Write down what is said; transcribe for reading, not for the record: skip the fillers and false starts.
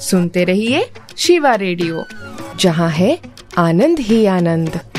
सुनते रहिए शिवा रेडियो, जहाँ है आनंद ही आनंद।